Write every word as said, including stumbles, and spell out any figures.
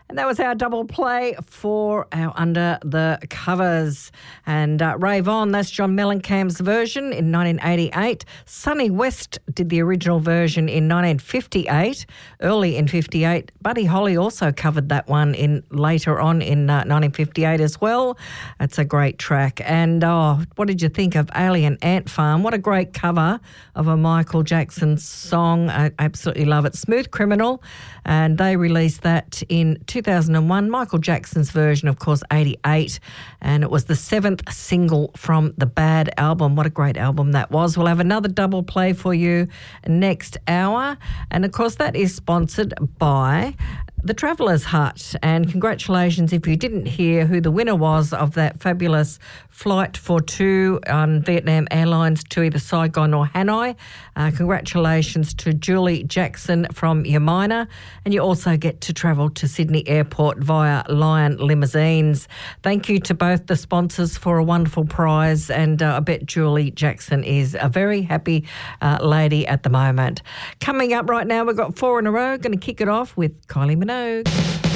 And that was our double play for our Under the Covers. And uh, Rave On, that's John Mellencamp's version in nineteen eighty-eight. Sonny West did the original version in nineteen fifty-eight, early in fifty-eight. Buddy Holly also covered that one in later on in uh, nineteen fifty-eight as well. It's a great track. And oh, what did you think of Alien Ant Farm? What a great cover of a Michael Jackson song. I absolutely love it. Smooth Criminal. And they released that in two thousand one. Michael Jackson's version, of course, eighty-eight. And it was the seventh single from the Bad album. What a great album that was. We'll have another double play for you next hour. And, of course, that is sponsored by the Traveller's Hut. And congratulations if you didn't hear who the winner was of that fabulous flight for two on Vietnam Airlines to either Saigon or Hanoi. Uh, congratulations to Julie Jackson from Yamina. And you also get to travel to Sydney Airport via Lion Limousines. Thank you to both the sponsors for a wonderful prize. And uh, I bet Julie Jackson is a very happy uh, lady at the moment. Coming up right now, we've got four in a row. Going to kick it off with Kylie Minogue.